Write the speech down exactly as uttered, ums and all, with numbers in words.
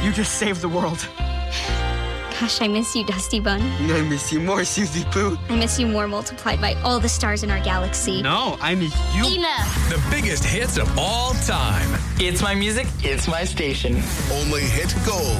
You just saved the world. Gosh, I miss you, Dusty Bun. I miss you more, Susie Pooh. I miss you more multiplied by all the stars in our galaxy. No, I miss you. Enough. The biggest hits of all time. It's my music, it's my station. Only hit gold.